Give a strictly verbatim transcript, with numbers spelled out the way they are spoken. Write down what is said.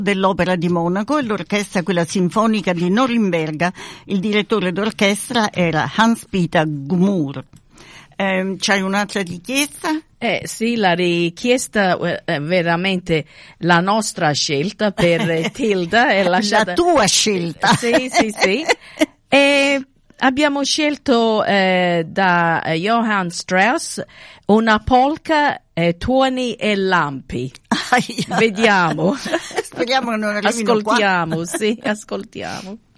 dell'Opera di Monaco e l'orchestra quella sinfonica di Norimberga. Il direttore d'orchestra era Hans-Peter Gmür. Eh, c'hai un'altra richiesta? Eh sì, la richiesta è veramente la nostra scelta per Tilda. È lasciata... La tua scelta. Sì, sì, sì. E abbiamo scelto eh, da Johann Strauss una polka, eh, tuoni e lampi. Aia. Vediamo. Speriamo che non arrivino Ascoltiamo, qua. sì, ascoltiamo.